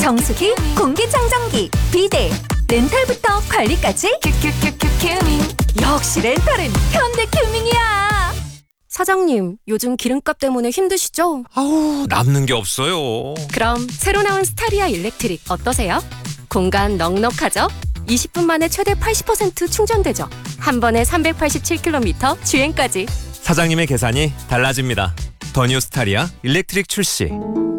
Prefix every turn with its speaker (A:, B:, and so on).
A: 정수기, 공기청정기, 비데, 렌탈부터 관리까지 큐큐큐큐 큐밍. 역시 렌탈은 현대큐밍이야.
B: 사장님, 요즘 기름값 때문에 힘드시죠?
C: 아우, 남는 게 없어요.
B: 그럼 새로 나온 스타리아 일렉트릭 어떠세요? 공간 넉넉하죠? 20분 만에 최대 80% 충전되죠? 한 번에 387km 주행까지.
C: 사장님의 계산이 달라집니다. 더 뉴 스타리아 일렉트릭 출시.